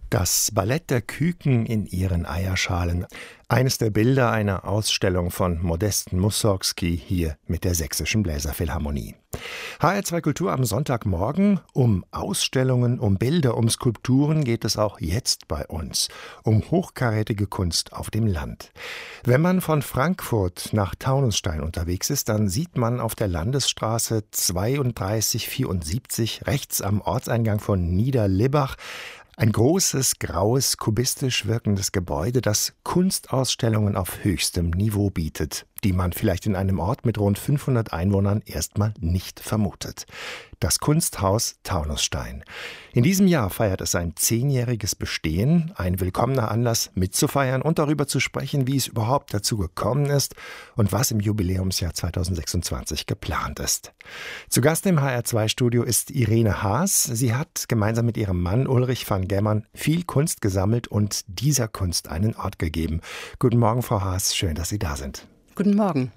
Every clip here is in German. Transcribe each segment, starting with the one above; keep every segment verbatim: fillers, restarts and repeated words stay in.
Das Ballett der Küken in ihren Eierschalen. Eines der Bilder einer Ausstellung von Modest Mussorgsky hier mit der Sächsischen Bläserphilharmonie. H R zwei Kultur am Sonntagmorgen. Um Ausstellungen, um Bilder, um Skulpturen geht es auch jetzt bei uns. Um hochkarätige Kunst auf dem Land. Wenn man von Frankfurt nach Taunusstein unterwegs ist, dann sieht man auf der Landesstraße zweiunddreißig vierundsiebzig rechts am Ortseingang von Niederlibbach ein großes, graues, kubistisch wirkendes Gebäude, das Kunstausstellungen auf höchstem Niveau bietet, die man vielleicht in einem Ort mit rund fünfhundert Einwohnern erstmal nicht vermutet. Das Kunsthaus Taunusstein. In diesem Jahr feiert es sein zehnjähriges Bestehen, ein willkommener Anlass mitzufeiern und darüber zu sprechen, wie es überhaupt dazu gekommen ist und was im Jubiläumsjahr zweitausendsechsundzwanzig geplant ist. Zu Gast im H R zwei Studio ist Irene Haas. Sie hat gemeinsam mit ihrem Mann Ulrich van Gemmern viel Kunst gesammelt und dieser Kunst einen Ort gegeben. Guten Morgen, Frau Haas. Schön, dass Sie da sind. Guten Morgen.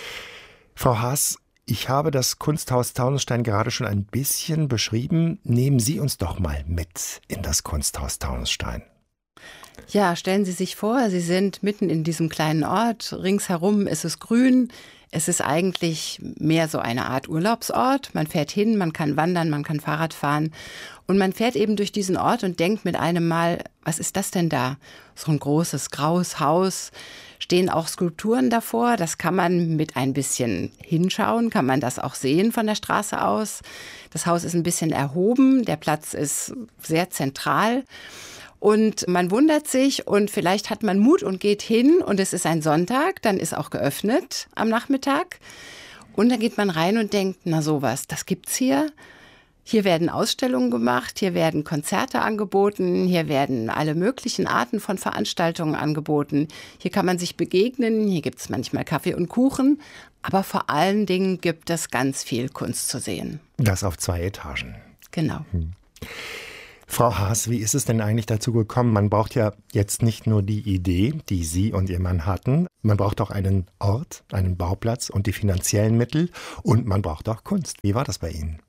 Frau Haas, ich habe das Kunsthaus Taunusstein gerade schon ein bisschen beschrieben. Nehmen Sie uns doch mal mit in das Kunsthaus Taunusstein. Ja, stellen Sie sich vor, Sie sind mitten in diesem kleinen Ort. Ringsherum ist es grün. Es ist eigentlich mehr so eine Art Urlaubsort. Man fährt hin, man kann wandern, man kann Fahrrad fahren. Und man fährt eben durch diesen Ort und denkt mit einem Mal, was ist das denn da? So ein großes, graues Haus. Stehen auch Skulpturen davor. Das kann man mit ein bisschen hinschauen, kann man das auch sehen von der Straße aus. Das Haus ist ein bisschen erhoben, der Platz ist sehr zentral. Und man wundert sich und vielleicht hat man Mut und geht hin und es ist ein Sonntag, dann ist auch geöffnet am Nachmittag. Und dann geht man rein und denkt, na sowas, das gibt's hier. Hier werden Ausstellungen gemacht, hier werden Konzerte angeboten, hier werden alle möglichen Arten von Veranstaltungen angeboten. Hier kann man sich begegnen, hier gibt's manchmal Kaffee und Kuchen, aber vor allen Dingen gibt es ganz viel Kunst zu sehen. Das auf zwei Etagen. Genau. Hm. Frau Haas, wie ist es denn eigentlich dazu gekommen? Man braucht ja jetzt nicht nur die Idee, die Sie und Ihr Mann hatten. Man braucht auch einen Ort, einen Bauplatz und die finanziellen Mittel. Und man braucht auch Kunst. Wie war das bei Ihnen?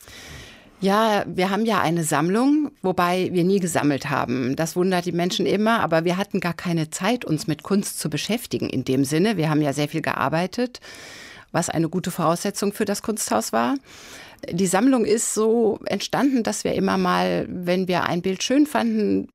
Ja, wir haben ja eine Sammlung, wobei wir nie gesammelt haben. Das wundert die Menschen immer, aber wir hatten gar keine Zeit, uns mit Kunst zu beschäftigen in dem Sinne. Wir haben ja sehr viel gearbeitet, was eine gute Voraussetzung für das Kunsthaus war. Die Sammlung ist so entstanden, dass wir immer mal, wenn wir ein Bild schön fanden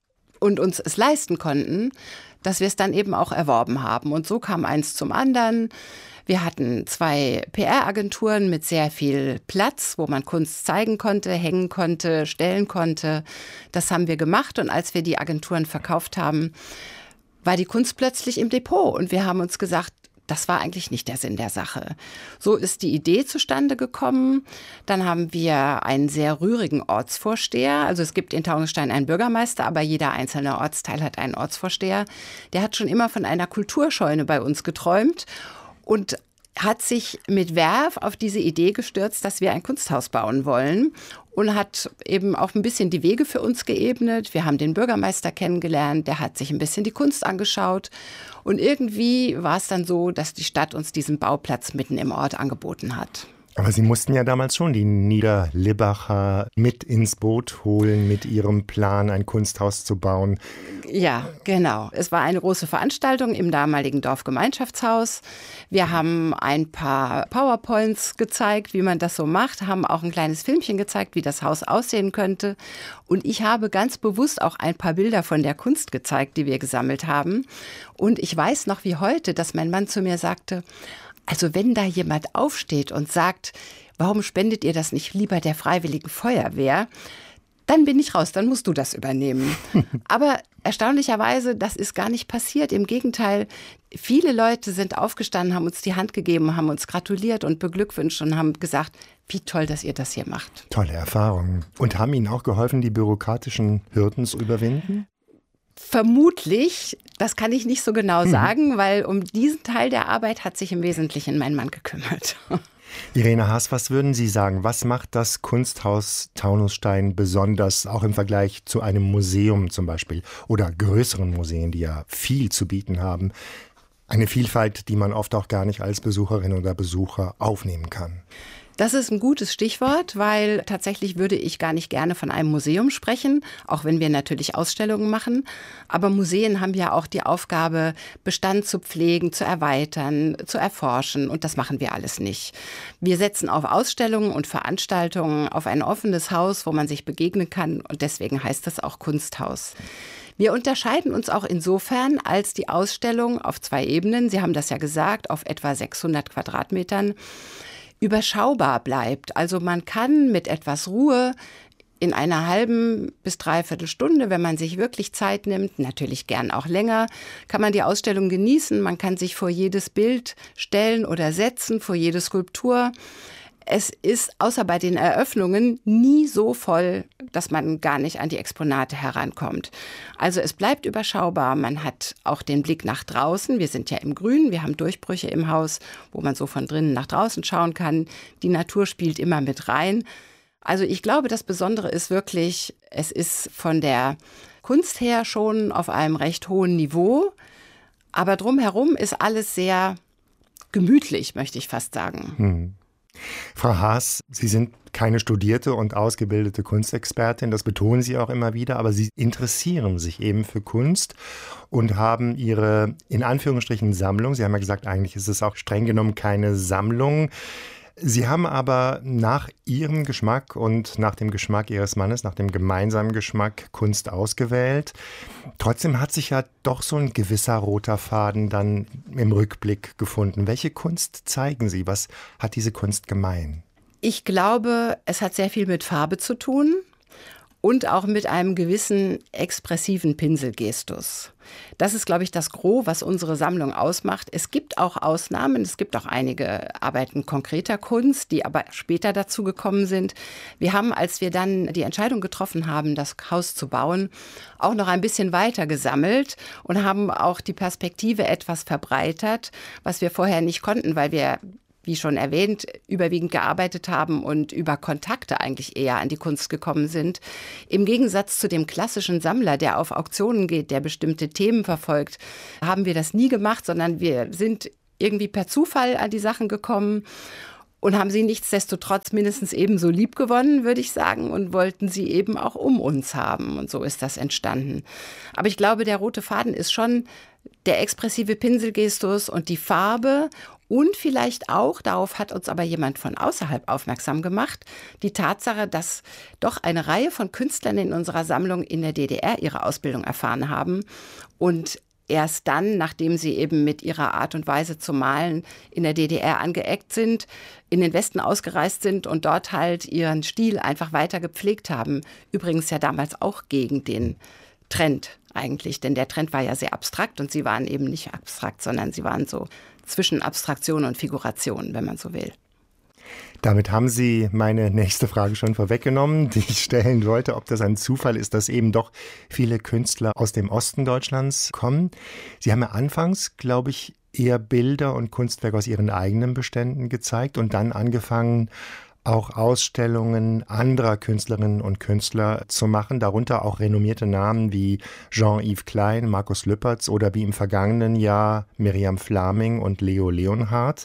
und uns es leisten konnten, dass wir es dann eben auch erworben haben. Und so kam eins zum anderen. Wir hatten zwei P R-Agenturen mit sehr viel Platz, wo man Kunst zeigen konnte, hängen konnte, stellen konnte. Das haben wir gemacht. Und als wir die Agenturen verkauft haben, war die Kunst plötzlich im Depot. Und wir haben uns gesagt, das war eigentlich nicht der Sinn der Sache. So ist die Idee zustande gekommen. Dann haben wir einen sehr rührigen Ortsvorsteher. Also es gibt in Taunusstein einen Bürgermeister, aber jeder einzelne Ortsteil hat einen Ortsvorsteher. Der hat schon immer von einer Kulturscheune bei uns geträumt und hat sich mit Werf auf diese Idee gestürzt, dass wir ein Kunsthaus bauen wollen und hat eben auch ein bisschen die Wege für uns geebnet. Wir haben den Bürgermeister kennengelernt, der hat sich ein bisschen die Kunst angeschaut und irgendwie war es dann so, dass die Stadt uns diesen Bauplatz mitten im Ort angeboten hat. Aber Sie mussten ja damals schon die Niederlibbacher mit ins Boot holen, mit Ihrem Plan, ein Kunsthaus zu bauen. Ja, genau. Es war eine große Veranstaltung im damaligen Dorfgemeinschaftshaus. Wir haben ein paar PowerPoints gezeigt, wie man das so macht, haben auch ein kleines Filmchen gezeigt, wie das Haus aussehen könnte. Und ich habe ganz bewusst auch ein paar Bilder von der Kunst gezeigt, die wir gesammelt haben. Und ich weiß noch wie heute, dass mein Mann zu mir sagte, also wenn da jemand aufsteht und sagt, warum spendet ihr das nicht lieber der Freiwilligen Feuerwehr, dann bin ich raus, dann musst du das übernehmen. Aber erstaunlicherweise, das ist gar nicht passiert. Im Gegenteil, viele Leute sind aufgestanden, haben uns die Hand gegeben, haben uns gratuliert und beglückwünscht und haben gesagt, wie toll, dass ihr das hier macht. Tolle Erfahrung. Und haben Ihnen auch geholfen, die bürokratischen Hürden zu überwinden? Vermutlich, das kann ich nicht so genau sagen, weil um diesen Teil der Arbeit hat sich im Wesentlichen mein Mann gekümmert. Irene Haas, was würden Sie sagen? Was macht das Kunsthaus Taunusstein besonders, auch im Vergleich zu einem Museum zum Beispiel oder größeren Museen, die ja viel zu bieten haben? Eine Vielfalt, die man oft auch gar nicht als Besucherin oder Besucher aufnehmen kann. Das ist ein gutes Stichwort, weil tatsächlich würde ich gar nicht gerne von einem Museum sprechen, auch wenn wir natürlich Ausstellungen machen. Aber Museen haben ja auch die Aufgabe, Bestand zu pflegen, zu erweitern, zu erforschen. Und das machen wir alles nicht. Wir setzen auf Ausstellungen und Veranstaltungen, auf ein offenes Haus, wo man sich begegnen kann. Und deswegen heißt das auch Kunsthaus. Wir unterscheiden uns auch insofern, als die Ausstellung auf zwei Ebenen, Sie haben das ja gesagt, auf etwa sechshundert Quadratmetern, überschaubar bleibt. Also man kann mit etwas Ruhe in einer halben bis dreiviertel Stunde, wenn man sich wirklich Zeit nimmt, natürlich gern auch länger, kann man die Ausstellung genießen. Man kann sich vor jedes Bild stellen oder setzen, vor jede Skulptur. Es ist außer bei den Eröffnungen nie so voll, dass man gar nicht an die Exponate herankommt. Also es bleibt überschaubar. Man hat auch den Blick nach draußen. Wir sind ja im Grün, wir haben Durchbrüche im Haus, wo man so von drinnen nach draußen schauen kann. Die Natur spielt immer mit rein. Also ich glaube, das Besondere ist wirklich, es ist von der Kunst her schon auf einem recht hohen Niveau. Aber drumherum ist alles sehr gemütlich, möchte ich fast sagen. Hm. Frau Haas, Sie sind keine studierte und ausgebildete Kunstexpertin, das betonen Sie auch immer wieder, aber Sie interessieren sich eben für Kunst und haben Ihre, in Anführungsstrichen, Sammlung, Sie haben ja gesagt, eigentlich ist es auch streng genommen keine Sammlung. Sie haben aber nach Ihrem Geschmack und nach dem Geschmack Ihres Mannes, nach dem gemeinsamen Geschmack Kunst ausgewählt. Trotzdem hat sich ja doch so ein gewisser roter Faden dann im Rückblick gefunden. Welche Kunst zeigen Sie? Was hat diese Kunst gemein? Ich glaube, es hat sehr viel mit Farbe zu tun. Und auch mit einem gewissen expressiven Pinselgestus. Das ist, glaube ich, das Gros, was unsere Sammlung ausmacht. Es gibt auch Ausnahmen, es gibt auch einige Arbeiten konkreter Kunst, die aber später dazu gekommen sind. Wir haben, als wir dann die Entscheidung getroffen haben, das Haus zu bauen, auch noch ein bisschen weiter gesammelt und haben auch die Perspektive etwas verbreitert, was wir vorher nicht konnten, weil wir, wie schon erwähnt, überwiegend gearbeitet haben und über Kontakte eigentlich eher an die Kunst gekommen sind. Im Gegensatz zu dem klassischen Sammler, der auf Auktionen geht, der bestimmte Themen verfolgt, haben wir das nie gemacht, sondern wir sind irgendwie per Zufall an die Sachen gekommen und haben sie nichtsdestotrotz mindestens ebenso lieb gewonnen, würde ich sagen, und wollten sie eben auch um uns haben. Und so ist das entstanden. Aber ich glaube, der rote Faden ist schon der expressive Pinselgestus und die Farbe. Und vielleicht auch, darauf hat uns aber jemand von außerhalb aufmerksam gemacht, die Tatsache, dass doch eine Reihe von Künstlern in unserer Sammlung in der D D R ihre Ausbildung erfahren haben und erst dann, nachdem sie eben mit ihrer Art und Weise zu malen in der D D R angeeckt sind, in den Westen ausgereist sind und dort halt ihren Stil einfach weiter gepflegt haben. Übrigens ja damals auch gegen den Trend eigentlich, denn der Trend war ja sehr abstrakt und sie waren eben nicht abstrakt, sondern sie waren so zwischen Abstraktion und Figuration, wenn man so will. Damit haben Sie meine nächste Frage schon vorweggenommen, die ich stellen wollte, ob das ein Zufall ist, dass eben doch viele Künstler aus dem Osten Deutschlands kommen. Sie haben ja anfangs, glaube ich, eher Bilder und Kunstwerke aus Ihren eigenen Beständen gezeigt und dann angefangen, auch Ausstellungen anderer Künstlerinnen und Künstler zu machen, darunter auch renommierte Namen wie Jean-Yves Klein, Markus Lüpertz oder wie im vergangenen Jahr Miriam Flaming und Leo Leonhardt.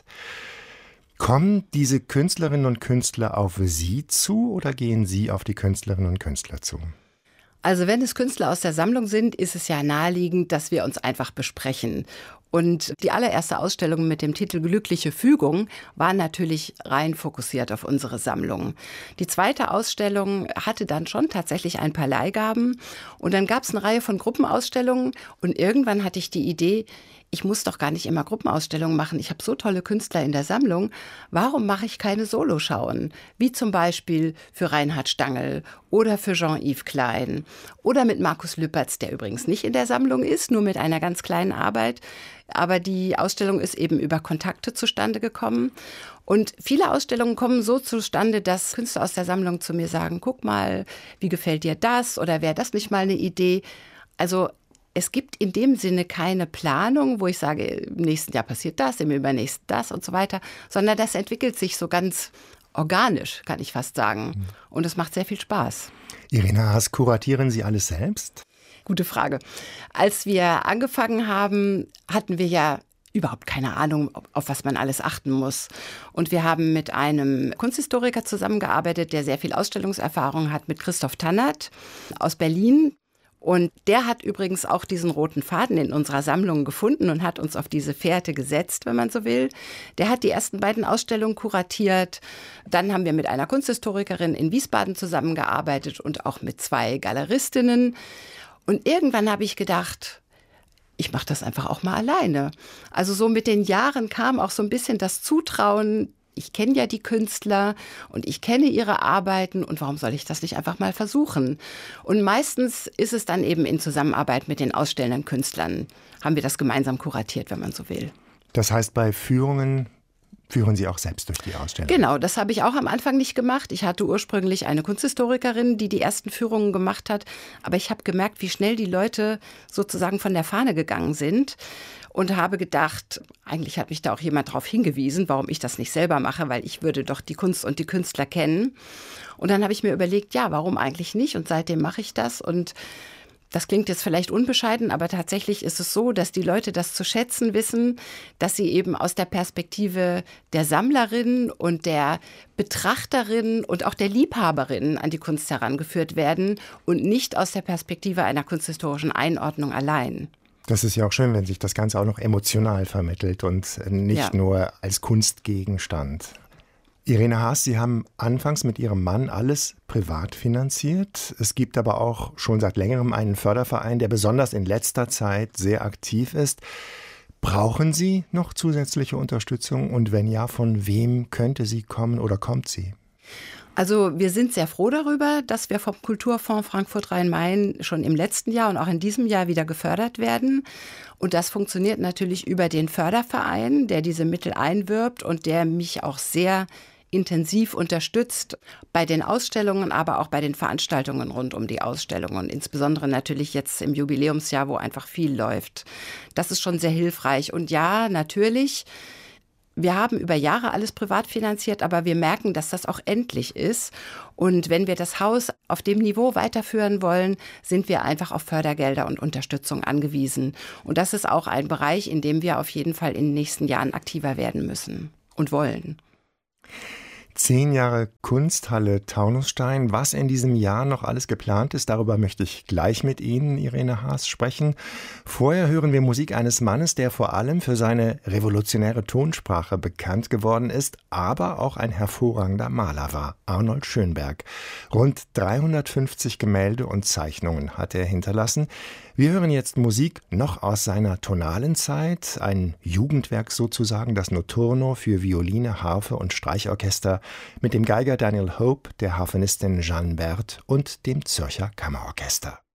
Kommen diese Künstlerinnen und Künstler auf Sie zu oder gehen Sie auf die Künstlerinnen und Künstler zu? Also wenn es Künstler aus der Sammlung sind, ist es ja naheliegend, dass wir uns einfach besprechen. Und die allererste Ausstellung mit dem Titel Glückliche Fügung war natürlich rein fokussiert auf unsere Sammlung. Die zweite Ausstellung hatte dann schon tatsächlich ein paar Leihgaben. Und dann gab es eine Reihe von Gruppenausstellungen. Und irgendwann hatte ich die Idee, ich muss doch gar nicht immer Gruppenausstellungen machen. Ich habe so tolle Künstler in der Sammlung. Warum mache ich keine Soloschauen? Wie zum Beispiel für Reinhard Stangl oder für Jean-Yves Klein oder mit Markus Lüpertz, der übrigens nicht in der Sammlung ist, nur mit einer ganz kleinen Arbeit. Aber die Ausstellung ist eben über Kontakte zustande gekommen. Und viele Ausstellungen kommen so zustande, dass Künstler aus der Sammlung zu mir sagen, guck mal, wie gefällt dir das? Oder wäre das nicht mal eine Idee? Also es gibt in dem Sinne keine Planung, wo ich sage, im nächsten Jahr passiert das, im übernächsten das und so weiter, sondern das entwickelt sich so ganz organisch, kann ich fast sagen. Und es macht sehr viel Spaß. Irina Haas, kuratieren Sie alles selbst? Gute Frage. Als wir angefangen haben, hatten wir ja überhaupt keine Ahnung, auf was man alles achten muss. Und wir haben mit einem Kunsthistoriker zusammengearbeitet, der sehr viel Ausstellungserfahrung hat, mit Christoph Tannert aus Berlin. Und der hat übrigens auch diesen roten Faden in unserer Sammlung gefunden und hat uns auf diese Fährte gesetzt, wenn man so will. Der hat die ersten beiden Ausstellungen kuratiert. Dann haben wir mit einer Kunsthistorikerin in Wiesbaden zusammengearbeitet und auch mit zwei Galeristinnen. Und irgendwann habe ich gedacht, ich mache das einfach auch mal alleine. Also so mit den Jahren kam auch so ein bisschen das Zutrauen, ich kenne ja die Künstler und ich kenne ihre Arbeiten und warum soll ich das nicht einfach mal versuchen? Und meistens ist es dann eben in Zusammenarbeit mit den ausstellenden Künstlern, haben wir das gemeinsam kuratiert, wenn man so will. Das heißt, bei Führungen führen Sie auch selbst durch die Ausstellung? Genau, das habe ich auch am Anfang nicht gemacht. Ich hatte ursprünglich eine Kunsthistorikerin, die die ersten Führungen gemacht hat. Aber ich habe gemerkt, wie schnell die Leute sozusagen von der Fahne gegangen sind. Und habe gedacht, eigentlich hat mich da auch jemand darauf hingewiesen, warum ich das nicht selber mache, weil ich würde doch die Kunst und die Künstler kennen. Und dann habe ich mir überlegt, ja, warum eigentlich nicht? Und seitdem mache ich das. Und das klingt jetzt vielleicht unbescheiden, aber tatsächlich ist es so, dass die Leute das zu schätzen wissen, dass sie eben aus der Perspektive der Sammlerin und der Betrachterin und auch der Liebhaberin an die Kunst herangeführt werden und nicht aus der Perspektive einer kunsthistorischen Einordnung allein. Das ist ja auch schön, wenn sich das Ganze auch noch emotional vermittelt und nicht ja. nur als Kunstgegenstand. Irene Haas, Sie haben anfangs mit Ihrem Mann alles privat finanziert. Es gibt aber auch schon seit längerem einen Förderverein, der besonders in letzter Zeit sehr aktiv ist. Brauchen Sie noch zusätzliche Unterstützung? Und wenn ja, von wem könnte sie kommen oder kommt sie? Also wir sind sehr froh darüber, dass wir vom Kulturfonds Frankfurt-Rhein-Main schon im letzten Jahr und auch in diesem Jahr wieder gefördert werden. Und das funktioniert natürlich über den Förderverein, der diese Mittel einwirbt und der mich auch sehr intensiv unterstützt bei den Ausstellungen, aber auch bei den Veranstaltungen rund um die Ausstellungen. Und insbesondere natürlich jetzt im Jubiläumsjahr, wo einfach viel läuft. Das ist schon sehr hilfreich. Und ja, natürlich, wir haben über Jahre alles privat finanziert, aber wir merken, dass das auch endlich ist. Und wenn wir das Haus auf dem Niveau weiterführen wollen, sind wir einfach auf Fördergelder und Unterstützung angewiesen. Und das ist auch ein Bereich, in dem wir auf jeden Fall in den nächsten Jahren aktiver werden müssen und wollen. Zehn Jahre Kunsthalle Taunusstein. Was in diesem Jahr noch alles geplant ist, darüber möchte ich gleich mit Ihnen, Irene Haas, sprechen. Vorher hören wir Musik eines Mannes, der vor allem für seine revolutionäre Tonsprache bekannt geworden ist, aber auch ein hervorragender Maler war, Arnold Schönberg. Rund dreihundertfünfzig Gemälde und Zeichnungen hat er hinterlassen. Wir hören jetzt Musik noch aus seiner tonalen Zeit, ein Jugendwerk sozusagen, das Notturno für Violine, Harfe und Streichorchester mit dem Geiger Daniel Hope, der Harfenistin Jeanne Berth und dem Zürcher Kammerorchester.